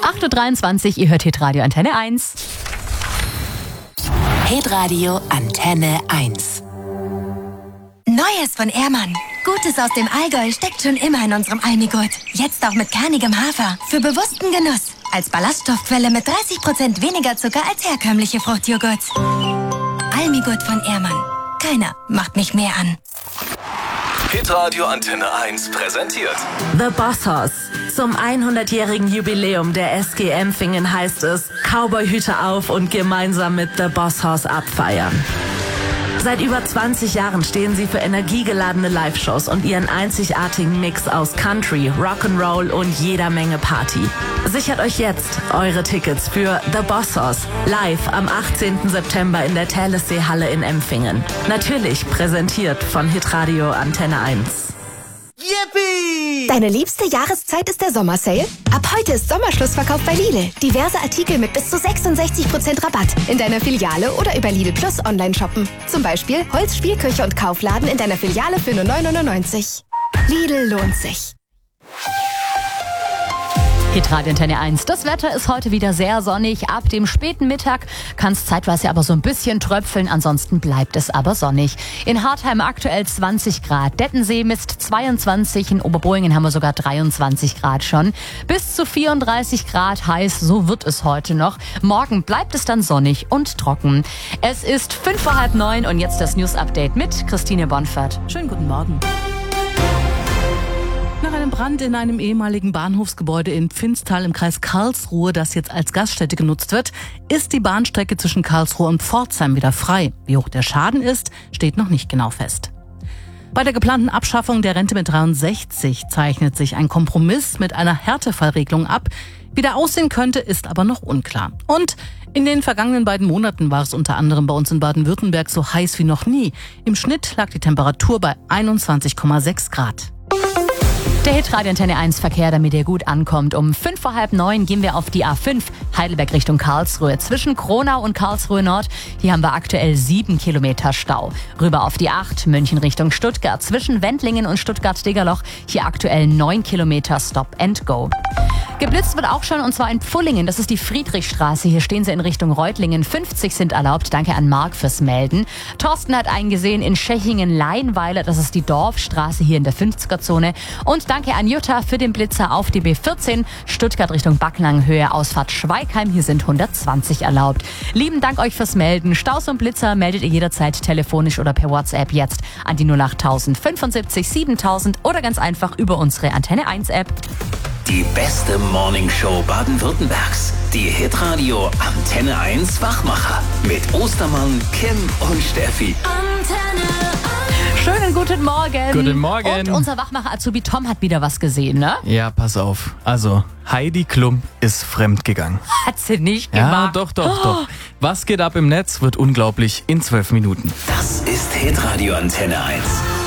8.23 Uhr, ihr hört Hitradio Antenne 1. Hitradio Antenne 1. Neues von Ehrmann. Gutes aus dem Allgäu steckt schon immer in unserem Almigurt. Jetzt auch mit kernigem Hafer. Für bewussten Genuss. Als Ballaststoffquelle mit 30% weniger Zucker als herkömmliche Fruchtjoghurt. Almigurt von Ehrmann. Keiner macht mich mehr an. Hitradio Antenne 1 präsentiert The Bossos. Zum 100-jährigen Jubiläum der SG Empfingen heißt es, Cowboyhüte auf und gemeinsam mit The Bossos abfeiern. Seit über 20 Jahren stehen sie für energiegeladene Live-Shows und ihren einzigartigen Mix aus Country, Rock'n'Roll und jeder Menge Party. Sichert euch jetzt eure Tickets für The Bossos live am 18. September in der Thalessee-Halle in Empfingen. Natürlich präsentiert von Hitradio Antenne 1. Yippie! Deine liebste Jahreszeit ist der Sommersale? Ab heute ist Sommerschlussverkauf bei Lidl. Diverse Artikel mit bis zu 66% Rabatt. In deiner Filiale oder über Lidl Plus online shoppen. Zum Beispiel Holz, Spielküche und Kaufladen in deiner Filiale für nur 9,99 €. Lidl lohnt sich. Hitradio Antenne 1. Das Wetter ist heute wieder sehr sonnig. Ab dem späten Mittag kann es zeitweise aber so ein bisschen tröpfeln. Ansonsten bleibt es aber sonnig. In Hartheim aktuell 20 Grad. Dettensee misst 22. In Oberboingen haben wir sogar 23 Grad schon. Bis zu 34 Grad heiß. So wird es heute noch. Morgen bleibt es dann sonnig und trocken. Es ist 8:05 und jetzt das News-Update mit Christine Bonfert. Schönen guten Morgen. Nach einem Brand in einem ehemaligen Bahnhofsgebäude in Pfinztal im Kreis Karlsruhe, das jetzt als Gaststätte genutzt wird, ist die Bahnstrecke zwischen Karlsruhe und Pforzheim wieder frei. Wie hoch der Schaden ist, steht noch nicht genau fest. Bei der geplanten Abschaffung der Rente mit 63 zeichnet sich ein Kompromiss mit einer Härtefallregelung ab. Wie der aussehen könnte, ist aber noch unklar. Und in den vergangenen beiden Monaten war es unter anderem bei uns in Baden-Württemberg so heiß wie noch nie. Im Schnitt lag die Temperatur bei 21,6 Grad. Der Hitradio Antenne 1 Verkehr, damit ihr gut ankommt. Um 8:05 gehen wir auf die A5 Heidelberg Richtung Karlsruhe. Zwischen Kronau und Karlsruhe Nord, hier haben wir aktuell 7 Kilometer Stau. Rüber auf die 8 München Richtung Stuttgart. Zwischen Wendlingen und Stuttgart-Degerloch, hier aktuell 9 Kilometer Stop and Go. Geblitzt wird auch schon, und zwar in Pfullingen. Das ist die Friedrichstraße. Hier stehen sie in Richtung Reutlingen. 50 sind erlaubt. Danke an Marc fürs Melden. Thorsten hat eingesehen in Schechingen-Leinweiler. Das ist die Dorfstraße hier in der 50er-Zone. Und danke an Jutta für den Blitzer auf die B14. Stuttgart Richtung Backnang, Höhe Ausfahrt Schweigheim. Hier sind 120 erlaubt. Lieben Dank euch fürs Melden. Staus und Blitzer meldet ihr jederzeit telefonisch oder per WhatsApp jetzt an die 08000 75 7000 oder ganz einfach über unsere Antenne 1 App. die beste Morningshow Baden-Württembergs. Die Hitradio Antenne 1 Wachmacher mit Ostermann, Kim und Steffi. Schönen guten Morgen. Guten Morgen. Und unser Wachmacher Azubi Tom hat wieder was gesehen, ne? Ja, pass auf. Also, Heidi Klum ist fremdgegangen. Hat sie nicht Ja, gemacht. doch. Was geht ab im Netz, wird unglaublich in 12 Minuten. Das ist Hitradio Antenne 1.